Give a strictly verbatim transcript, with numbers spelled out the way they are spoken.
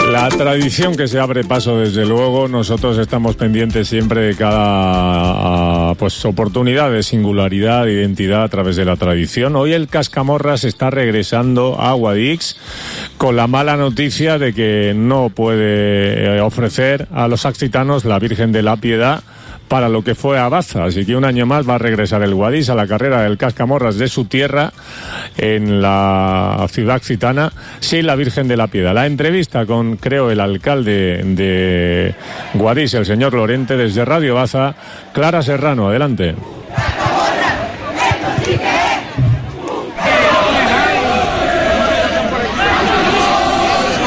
La tradición que se abre paso, desde luego, nosotros estamos pendientes siempre de cada pues oportunidad de singularidad, de identidad a través de la tradición. Hoy el Cascamorras está regresando a Guadix con la mala noticia de que no puede ofrecer a los occitanos la Virgen de la Piedad para lo que fue a Baza, así que un año más va a regresar el Guadix a la carrera del Cascamorras de su tierra en la ciudad occitana sin la Virgen de la Piedad. La entrevista con, creo, el alcalde de Guadix, el señor Lorente, desde Radio Baza. Clara Serrano, adelante.